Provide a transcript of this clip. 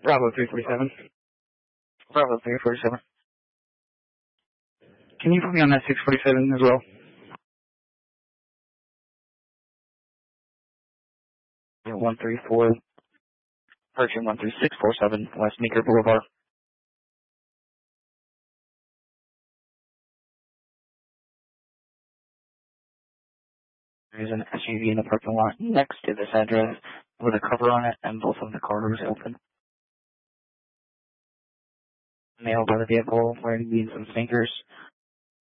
Bravo 347. Bravo 347. Can you put me on that 647 as well? Yeah, 134, Virgin 13647, West Meeker Boulevard. There's an SUV in the parking lot next to this address with a cover on it, and both of the car doors open. Male by the vehicle wearing jeans and sneakers.